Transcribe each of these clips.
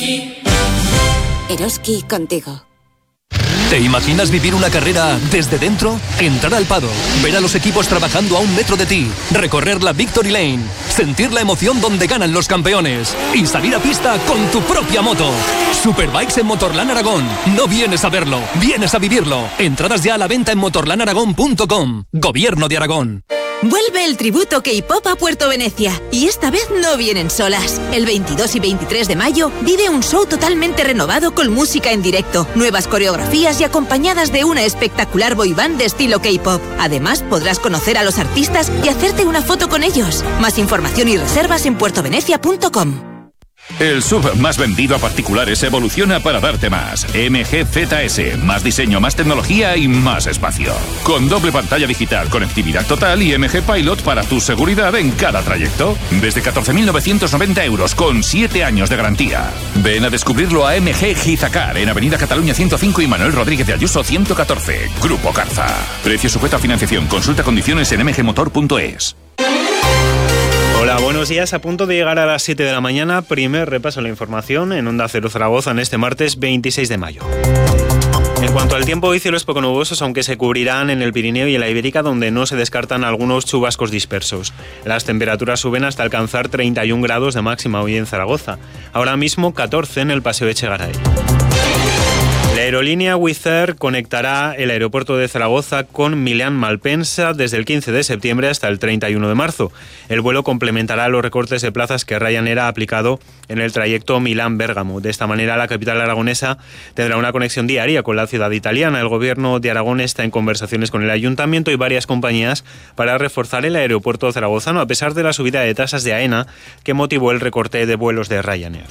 Eroski contigo. ¿Te imaginas vivir una carrera desde dentro? Entrar al paddock, ver a los equipos trabajando a 1 metro de ti, recorrer la Victory Lane, sentir la emoción donde ganan los campeones y salir a pista con tu propia moto. Superbikes en Motorland Aragón. No vienes a verlo, vienes a vivirlo. Entradas ya a la venta en motorlandaragón.com. Gobierno de Aragón. Vuelve el tributo K-Pop a Puerto Venecia. Y esta vez no vienen solas. El 22 y 23 de mayo vive un show totalmente renovado con música en directo, nuevas coreografías y acompañadas de una espectacular boy band de estilo K-Pop. Además, podrás conocer a los artistas y hacerte una foto con ellos. Más información y reservas en puertovenecia.com. El SUV más vendido a particulares evoluciona para darte más. MG ZS, más diseño, más tecnología y más espacio. Con doble pantalla digital, conectividad total y MG Pilot para tu seguridad en cada trayecto. Desde 14.990 euros con 7 años de garantía. Ven a descubrirlo a MG Gizacar en Avenida Cataluña 105 y Manuel Rodríguez de Ayuso 114. Grupo Carza. Precio sujeto a financiación. Consulta condiciones en mgmotor.es. Hola, buenos días. A punto de llegar a las 7 de la mañana, primer repaso a la información en Onda Cero Zaragoza en este martes 26 de mayo. En cuanto al tiempo, hoy cielos poco nubosos, aunque se cubrirán en el Pirineo y en la Ibérica, donde no se descartan algunos chubascos dispersos. Las temperaturas suben hasta alcanzar 31 grados de máxima hoy en Zaragoza. Ahora mismo 14 en el Paseo Echegaray. La aerolínea Wizz Air conectará el aeropuerto de Zaragoza con Milán-Malpensa desde el 15 de septiembre hasta el 31 de marzo. El vuelo complementará los recortes de plazas que Ryanair ha aplicado en el trayecto Milán-Bérgamo. De esta manera, la capital aragonesa tendrá una conexión diaria con la ciudad italiana. El gobierno de Aragón está en conversaciones con el ayuntamiento y varias compañías para reforzar el aeropuerto zaragozano, a pesar de la subida de tasas de AENA que motivó el recorte de vuelos de Ryanair.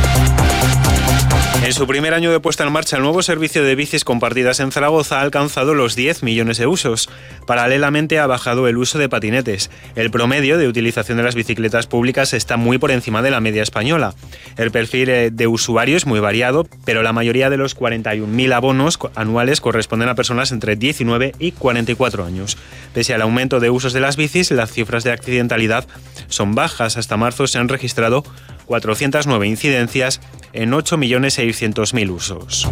En su primer año de puesta en marcha, el nuevo servicio de bicis compartidas en Zaragoza ha alcanzado los 10 millones de usos. Paralelamente ha bajado el uso de patinetes. El promedio de utilización de las bicicletas públicas está muy por encima de la media española. El perfil de usuario es muy variado, pero la mayoría de los 41.000 abonos anuales corresponden a personas entre 19 y 44 años. Pese al aumento de usos de las bicis, las cifras de accidentalidad son bajas. Hasta marzo se han registrado 409 incidencias en 8.600.000 usos.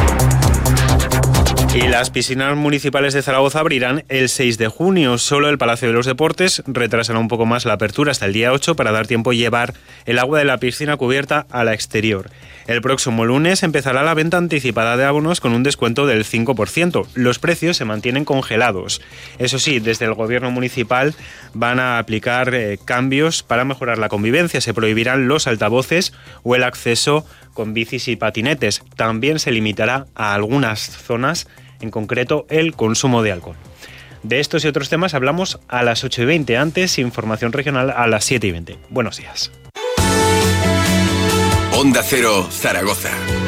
Y las piscinas municipales de Zaragoza abrirán el 6 de junio. Solo el Palacio de los Deportes retrasará un poco más la apertura hasta el día 8 para dar tiempo a llevar el agua de la piscina cubierta a la exterior. El próximo lunes empezará la venta anticipada de abonos con un descuento del 5%. Los precios se mantienen congelados. Eso sí, desde el gobierno municipal van a aplicar cambios para mejorar la convivencia. Se prohibirán los altavoces o el acceso con bicis y patinetes. También se limitará a algunas zonas, en concreto el consumo de alcohol. De estos y otros temas hablamos a las 8:20. Antes, información regional a las 7:20. Buenos días. Onda Cero, Zaragoza.